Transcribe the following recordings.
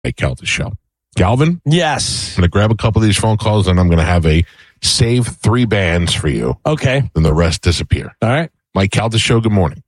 Mike Calta Show. Galvin? Yes. I'm going to grab a couple of these phone calls, and I'm going to have a save 3 bands for you. Okay. Then the rest disappear. All right. Mike Calta Show, good morning.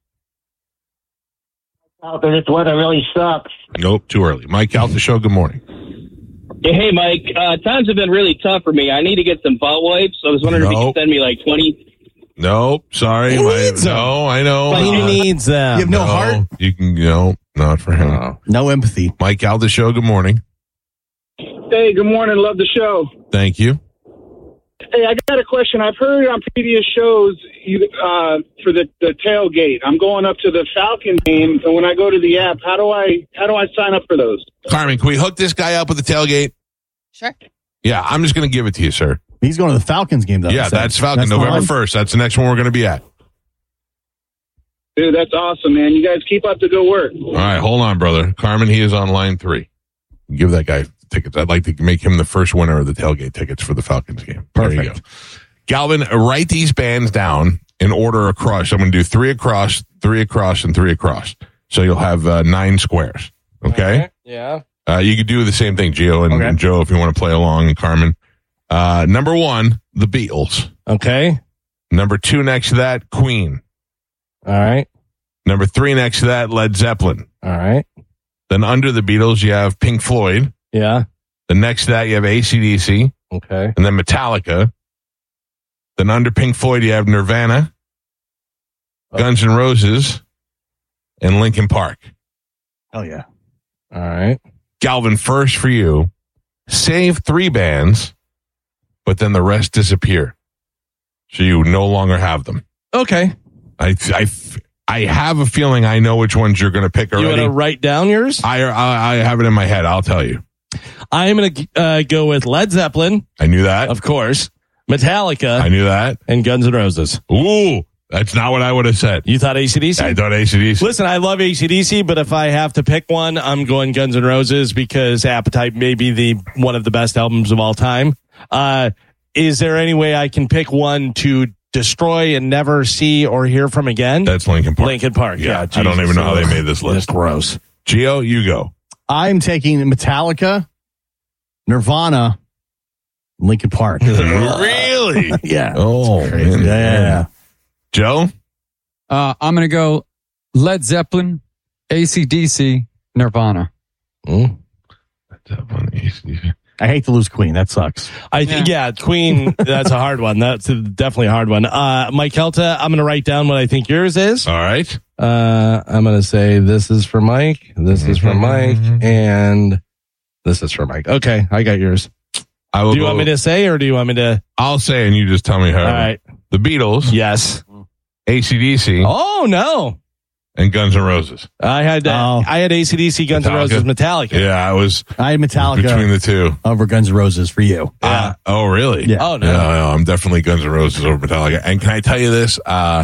This weather really sucks. Nope, too early. Mike Calta Show, good morning. Hey, Mike. Times have been really tough for me. I need to get some butt wipes. I was wondering if you could send me like 20. Nope, sorry. No, I know. He needs them. You have no heart? You can, not for him. No empathy. Mike Calta Show, good morning. Hey, good morning. Love the show. Thank you. Hey, I got a question. I've heard on previous shows for the tailgate. I'm going up to the Falcon game, and when I go to the app, how do I sign up for those? Carmen, can we hook this guy up with the tailgate? Sure. Yeah, I'm just going to give it to you, sir. He's going to the Falcons game, though. Yeah, that's Falcon, November 1st. That's the next one we're going to be at. Dude, that's awesome, man. You guys keep up the good work. All right, hold on, brother. Carmen, he is on line 3. Give that guy tickets. I'd like to make him the first winner of the tailgate tickets for the Falcons game. Perfect. There you go. Galvin, write these bands down in order across. I'm going to do 3 across, 3 across, and 3 across. So you'll have 9 squares. Okay? Yeah. You could do the same thing, Gio and Joe, if you want to play along, and Carmen. Number 1, the Beatles. Okay. Number 2 next to that, Queen. All right. Number 3 next to that, Led Zeppelin. All right. Then under the Beatles, you have Pink Floyd. Yeah. Then next to that, you have AC/DC. Okay. And then Metallica. Then under Pink Floyd, you have Nirvana, Guns N' Roses, and Linkin Park. Hell yeah. All right. Galvin, first for you, save 3 bands, but then the rest disappear. So you no longer have them. Okay. I have a feeling I know which ones you're going to pick already. You want to write down yours? I have it in my head. I'll tell you. I'm going to go with Led Zeppelin. I knew that. Of course. Metallica. I knew that. And Guns N' Roses. Ooh, that's not what I would have said. You thought AC/DC? I thought AC/DC. Listen, I love AC/DC, but if I have to pick one, I'm going Guns N' Roses because Appetite may be one of the best albums of all time. Is there any way I can pick one to destroy and never see or hear from again? That's Linkin Park. Linkin Park, yeah. I don't even know how they made this list. That's gross. Gio, you go. I'm taking Metallica, Nirvana, Linkin Park. Really? Yeah. Oh, man. Yeah. Joe? I'm going to go Led Zeppelin, AC/DC, Nirvana. I hate to lose Queen. That sucks. I think, Queen, that's a hard one. That's definitely a hard one. Mike Kelta, I'm going to write down what I think yours is. All right. I'm going to say this is for Mike, this is for Mike, and this is for Mike. Okay, I got yours. Do you want me to say, or do you want me to? I'll say, and you just tell me how. All right. The Beatles. Yes. AC/DC. Oh, no. And Guns N' Roses. I had AC/DC, Guns N' Roses, Metallica. Yeah, I had Metallica between the two over Guns N' Roses for you. Oh, really? Yeah. Oh, no. No, I'm definitely Guns N' Roses over Metallica. And can I tell you this?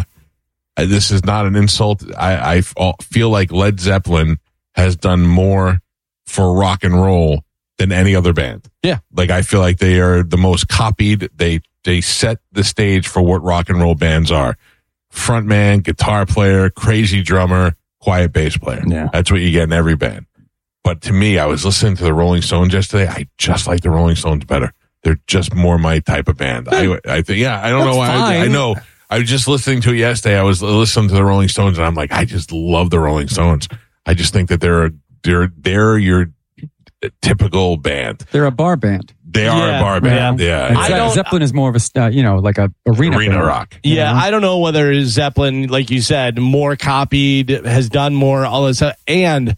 This is not an insult. I feel like Led Zeppelin has done more for rock and roll than any other band. Yeah. Like, I feel like they are the most copied. They set the stage for what rock and roll bands are. Frontman, guitar player, crazy drummer, quiet bass player. Yeah. That's what you get in every band. But to me, I was listening to the Rolling Stones yesterday. I just like the Rolling Stones better. They're just more my type of band. I think, I don't know why. I know. I was just listening to it yesterday. I was listening to the Rolling Stones, and I'm like, I just love the Rolling Stones. I just think that they're your typical band. They're a bar band. They are a bar band. Yeah. Zeppelin is more of a, like a arena rock. Yeah, I don't know whether Zeppelin, like you said, more copied, has done more, all this stuff, and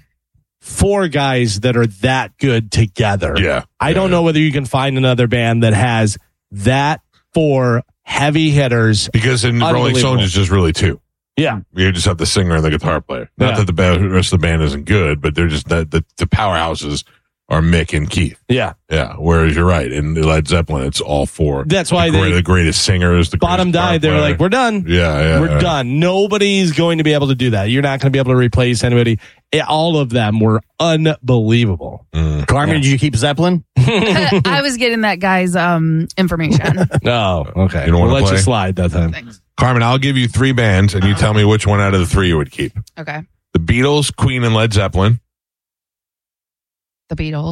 4 guys that are that good together. Yeah. I don't know whether you can find another band that has that 4 heavy hitters. Because in Rolling Stones, it's just really 2. Yeah. You just have the singer and the guitar player. Not that the rest of the band isn't good, but they're just the powerhouses are Mick and Keith. Yeah. Yeah. Whereas you're right. In Led Zeppelin, it's all 4. That's why the greatest singers, the bottom died. They were like, we're done. Yeah. We're done. Nobody's going to be able to do that. You're not going to be able to replace anybody. All of them were unbelievable. Carmen, did you keep Zeppelin? I was getting that guy's information. No. Okay. You don't want to let play? you slide that time. Thanks. Carmen, I'll give you 3 bands, and you tell me which one out of the 3 you would keep. Okay. The Beatles, Queen, and Led Zeppelin. the Beatles.